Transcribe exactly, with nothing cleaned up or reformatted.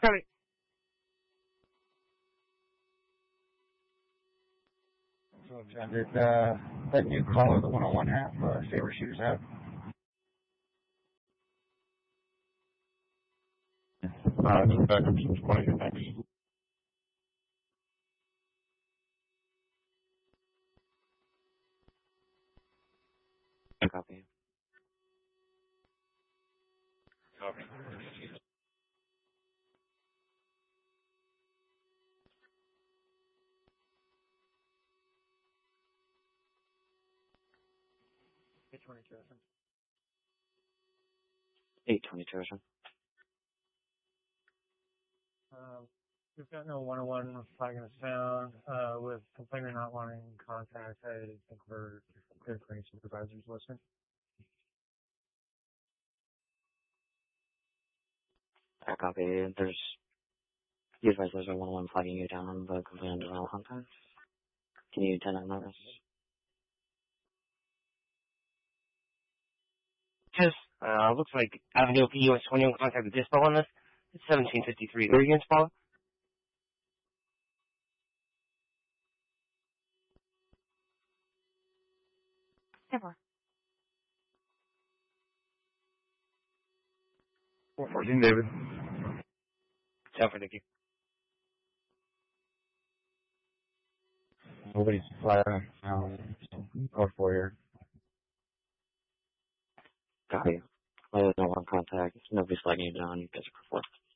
Copy. So, John, did uh, that new caller, the one oh one half, uh, say where she was at? Uh, just back up to twenty next. Copy. Copy. eight twenty-two. eight twenty-two, sir. Um, we've got no one oh one flagging us down, uh, with complainer not wanting contact. I think we're clear for any supervisors listening. I copy. There's, you advise there's a one oh one flagging you down, but complaint does not contact. Can you attend on notice? Just, uh, looks like Avenue P U S twenty-one contacted dispo on this. It's seventeen fifty-three. Are you against Paula? Never. four fourteen, David. Sound for Nikki. Nobody's flagging down. Code for here. Copy. There's no one contact. Nobody's flagging you down. You guys are for four.